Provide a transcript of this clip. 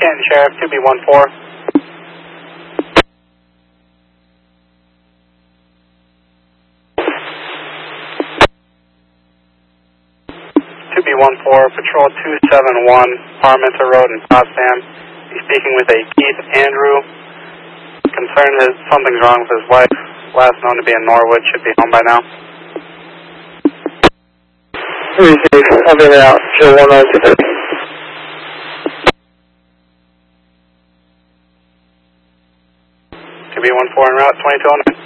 Canton Sheriff, 2B14. 2B14, Patrol 271, Parmenter Road in Potsdam. He's speaking with a Keith Andrew. Concerned that something's wrong with his wife. Last known to be in Norwood, should be home by now. I'll be there out. 219. 2B14 en route, 2209.